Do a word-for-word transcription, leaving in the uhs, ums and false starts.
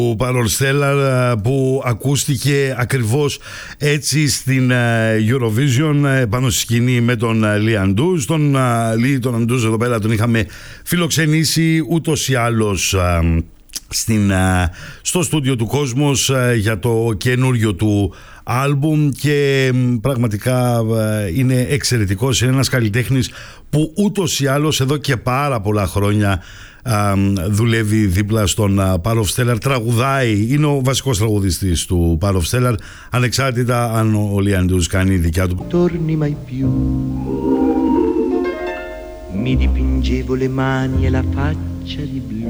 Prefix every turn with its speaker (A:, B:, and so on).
A: του Power Stellar που ακούστηκε ακριβώς έτσι στην Eurovision πάνω στη σκηνή με τον Lee Anduz. Τον Lee τον Anduz εδώ πέρα τον είχαμε φιλοξενήσει ούτως ή άλλως στην, στο στούντιο του Κόσμος για το καινούριο του άλμπουμ και πραγματικά είναι εξαιρετικός. Είναι ένας καλλιτέχνης που ούτως ή άλλως εδώ και πάρα πολλά χρόνια δουλεύει δίπλα στον Power of Stellar, τραγουδάει, είναι ο βασικός τραγουδιστής του Power of Stellar, ανεξάρτητα αν ο Lee Anduz κάνει δικιά του.
B: Torni mai più, mi dipingevo le mani e la faccia di blu,